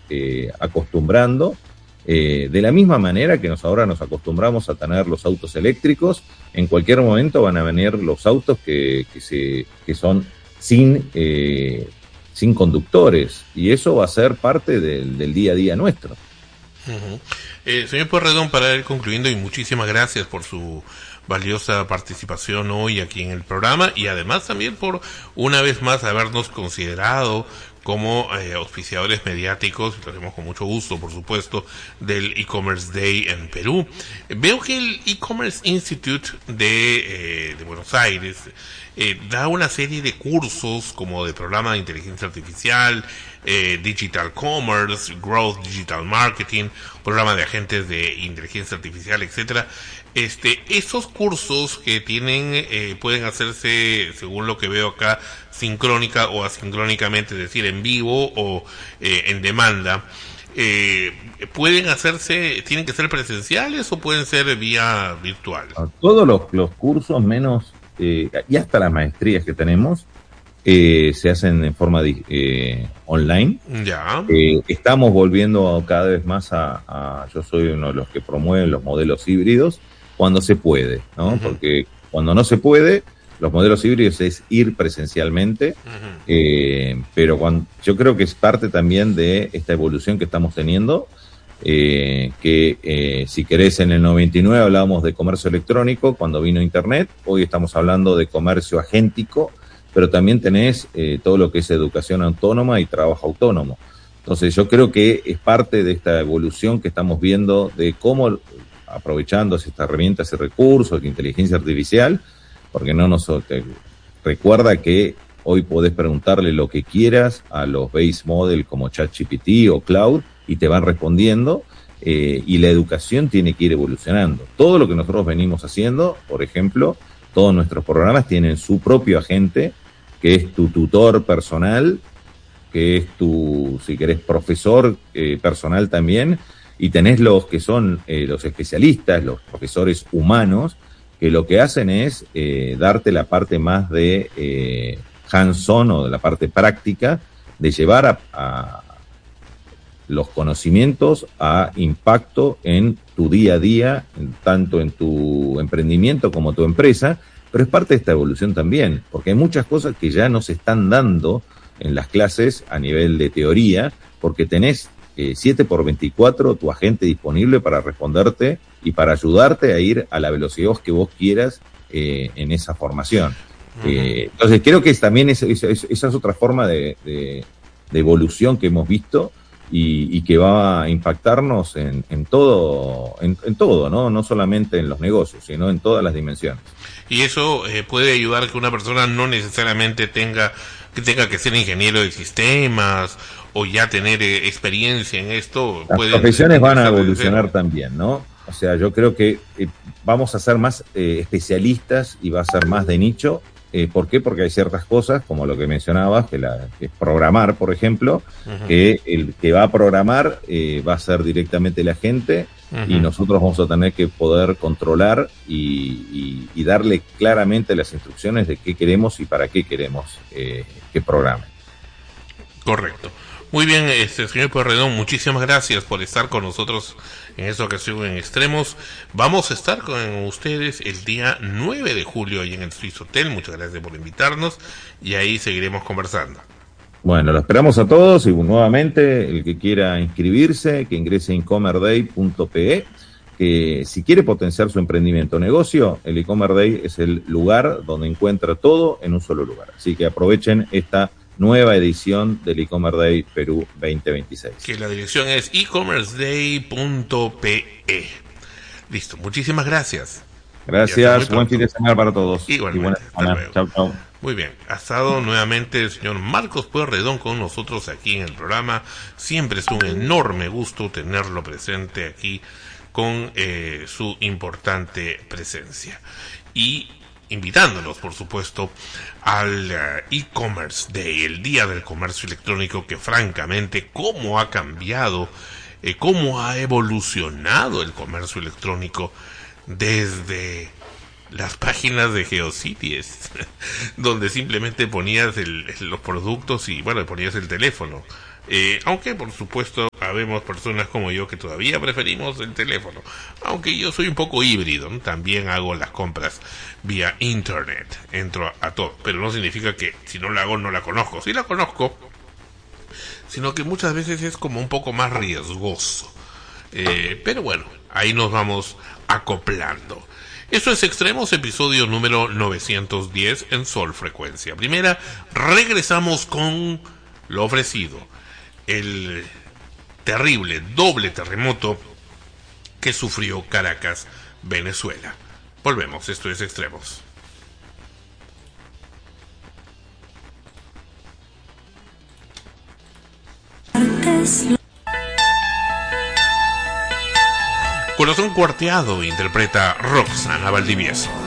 acostumbrando. De la misma manera que ahora nos acostumbramos a tener los autos eléctricos, en cualquier momento van a venir los autos que son sin conductores, y eso va a ser parte del día a día nuestro. Uh-huh. Señor Pueyrredón, para ir concluyendo, y muchísimas gracias por su valiosa participación hoy aquí en el programa, y además también por una vez más habernos considerado como auspiciadores mediáticos, y lo hacemos con mucho gusto, por supuesto, del e-commerce day en Perú. Veo que el e-commerce Institute de Buenos Aires da una serie de cursos como de programa de inteligencia artificial, digital commerce, growth digital marketing, programa de agentes de inteligencia artificial, etcétera. Esos cursos que tienen pueden hacerse, según lo que veo acá, sincrónica o asincrónicamente, es decir, en vivo o en demanda. ¿Pueden hacerse, tienen que ser presenciales o pueden ser vía virtual? Todos los cursos, menos y hasta las maestrías que tenemos, se hacen en forma online. Ya. Estamos volviendo cada vez más yo soy uno de los que promueven los modelos híbridos cuando se puede, ¿no? Uh-huh. Porque cuando no se puede, los modelos híbridos es ir presencialmente, uh-huh. Pero yo creo que es parte también de esta evolución que estamos teniendo, si querés, en el 99 hablábamos de comercio electrónico cuando vino Internet, hoy estamos hablando de comercio agéntico, pero también tenés todo lo que es educación autónoma y trabajo autónomo. Entonces yo creo que es parte de esta evolución que estamos viendo de cómo, aprovechando estas herramientas y recursos de inteligencia artificial, porque recuerda que hoy podés preguntarle lo que quieras a los base model como ChatGPT o Cloud y te van respondiendo, y la educación tiene que ir evolucionando. Todo lo que nosotros venimos haciendo, por ejemplo, todos nuestros programas tienen su propio agente, que es tu tutor personal, que es tu, si querés, profesor personal también, y tenés los que son los especialistas, los profesores humanos, que lo que hacen es darte la parte más de hands-on o de la parte práctica, de llevar a los conocimientos a impacto en tu día a día, tanto en tu emprendimiento como tu empresa, pero es parte de esta evolución también, porque hay muchas cosas que ya no se están dando en las clases a nivel de teoría, porque tenés 7x24 tu agente disponible para responderte y para ayudarte a ir a la velocidad que vos quieras en esa formación. Uh-huh. Entonces creo que también esa es otra forma de evolución que hemos visto y que va a impactarnos en todo, ¿no? No solamente en los negocios, sino en todas las dimensiones. Y eso puede ayudar a que una persona no necesariamente tenga que ser ingeniero de sistemas o ya tener experiencia en esto. Las profesiones van a evolucionar también, ¿no? O sea, yo creo que vamos a ser más especialistas y va a ser más de nicho. ¿Por qué? Porque hay ciertas cosas, como lo que mencionabas, que es programar, por ejemplo, uh-huh. que el que va a programar va a ser directamente la gente, uh-huh. y nosotros vamos a tener que poder controlar y darle claramente las instrucciones de qué queremos y para qué queremos que programe. Correcto. Muy bien, señor Pueyrredón, muchísimas gracias por estar con nosotros en esta ocasión en Extremos. Vamos a estar con ustedes el día 9 de julio ahí en el Swiss Hotel. Muchas gracias por invitarnos y ahí seguiremos conversando. Bueno, lo esperamos a todos y nuevamente el que quiera inscribirse, que ingrese a e-commerceday.pe, que si quiere potenciar su emprendimiento o negocio, el e-commerce day es el lugar donde encuentra todo en un solo lugar. Así que aprovechen esta nueva edición del e-commerce day Perú 2026. Que la dirección es e-commerceday.pe. Listo, muchísimas gracias. Gracias, buen fin de semana para todos. Igualmente, hasta luego. Chao, chao. Muy bien, ha estado nuevamente el señor Marcos Pueyrredón con nosotros aquí en el programa. Siempre es un enorme gusto tenerlo presente aquí con su importante presencia. Y invitándolos, por supuesto, al e-commerce day, el día del comercio electrónico, que francamente, cómo ha cambiado, cómo ha evolucionado el comercio electrónico desde las páginas de GeoCities, donde simplemente ponías los productos y, bueno, ponías el teléfono. Aunque, por supuesto, habemos personas como yo que todavía preferimos el teléfono, aunque yo soy un poco híbrido, ¿no? También hago las compras vía internet, entro a todo, pero no significa que si no la hago no la conozco, sí la conozco, sino que muchas veces es como un poco más riesgoso. Pero bueno, ahí nos vamos acoplando. Esto es Extremos, episodio número 910 en Sol Frecuencia Primera. Regresamos con lo ofrecido, el terrible doble terremoto que sufrió Caracas, Venezuela. Volvemos, esto es Extremos. Corazón Cuarteado interpreta Roxana Valdivieso.